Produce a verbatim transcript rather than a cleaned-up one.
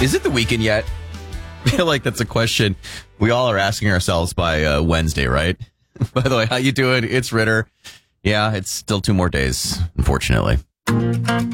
Is it the weekend yet? I feel like that's a question we all are asking ourselves by uh, Wednesday, right? By the way, how you doing? It's Ritter. Yeah, it's still two more days, unfortunately.